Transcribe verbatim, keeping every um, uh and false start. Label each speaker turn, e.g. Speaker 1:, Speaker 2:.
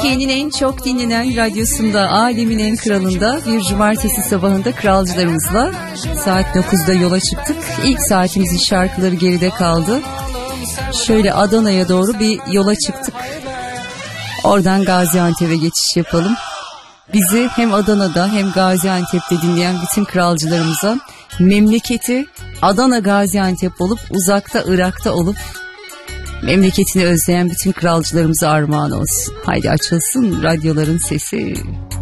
Speaker 1: Türkiye'nin en çok dinlenen radyosunda, alemin en kralında bir cumartesi sabahında kralcılarımızla saat dokuzda yola çıktık. İlk saatimizin şarkıları geride kaldı. Şöyle Adana'ya doğru bir yola çıktık. Oradan Gaziantep'e geçiş yapalım. Bizi hem Adana'da hem Gaziantep'te dinleyen bütün kralcılarımıza memleketi Adana, Gaziantep olup uzakta Irak'ta olup memleketini özleyen bütün kralcılarımıza armağan olsun. Haydi açılsın radyoların sesi.